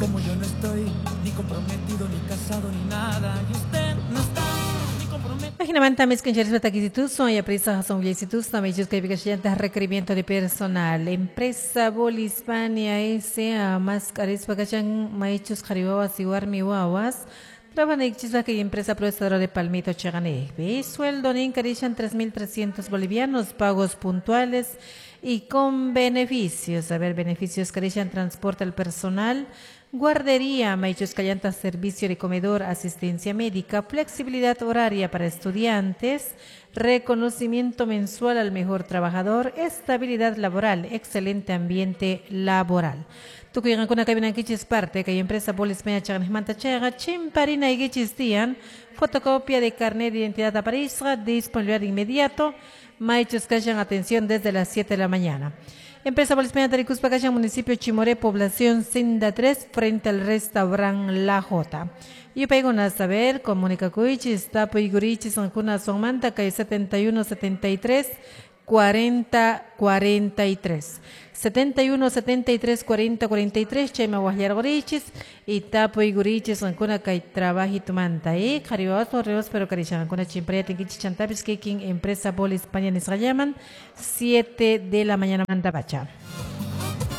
Como yo no estoy ni comprometido, ni casado, ni nada, y usted no está ni comprometido. Página manta mis que respeto aquí son y aprisa son solicitudes también que hay requerimiento de personal. Empresa Bol Hispania S.A. más caris pagachan maichus jaribawas y warmiwawas. Trabajan en que empresa proveedora de Palmito Chagané. Sueldo en carishan 3.300 bolivianos, pagos puntuales y con beneficios. A ver, beneficios carishan transporte al personal, guardería, maichos callantas, servicio de comedor, asistencia médica, flexibilidad horaria para estudiantes, reconocimiento mensual al mejor trabajador, estabilidad laboral, excelente ambiente laboral. Tu que kuna cabina kichis parte que empresa Bolis Meña Chaganismanta Chega, chimparina y gichistian, fotocopia de carnet de identidad a París, disponibilidad de inmediato, maichos callan atención desde las 7 de la mañana. Empresa Bolis Meña Taricus Pacachan, municipio Chimoré, población Cinda 3, frente al restaurante La Jota. Yo pego a saber, comunica cuichis, tapo y gurichis, en cuna son manta, que 71 73 40 43. 71 73 40 43 chema guajar gorichis y tapo y gurichis en cuna que trabaja y tu manta carioso reos pero carishan con chimprea tinkichi chantapis que empresa Bol España ni se llaman 7 de la mañana manta bacha.